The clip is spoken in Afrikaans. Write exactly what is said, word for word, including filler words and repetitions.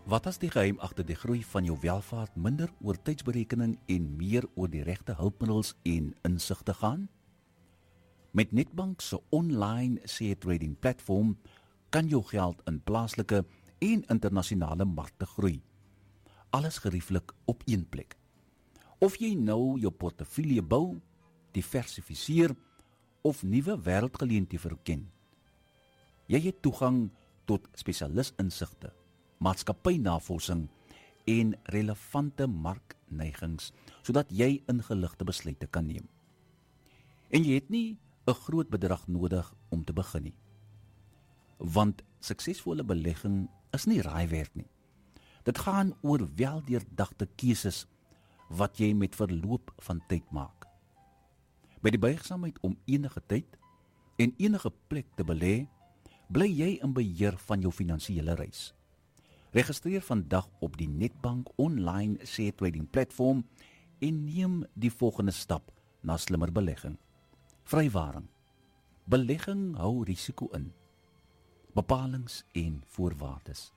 Wat is die geheim agter die groei van jou welvaart minder oor tydsberekening en meer oor die regte hulpmiddels en insigte gaan? Met Netbank se online share trading platform kan jou geld in plaaslike en internasionale markte groei. Alles gerieflik op een plek. Of jy nou jou portefeulje bou, diversifiseer of nuwe wêreldgeleenthede verken. Jy het toegang tot spesialis-insigte, maatskappynavorsing en relevante markneigings, sodat jy ingeligte besluite kan neem. En jy het nie 'n groot bedrag nodig om te begin nie. Want suksesvolle belegging is nie raaiwerk nie. Dit gaan oor weldeurdagte keuses wat jy met verloop van tyd maak. By die buigsaamheid om enige tyd en enige plek te belê, bly jy in beheer van jou finansiële reis. Registreer vandag op die Netbank online share trading platform en neem die volgende stap na slimmer belegging. Vrywaring. Belegging hou risiko in. Bepalings en voorwaardes.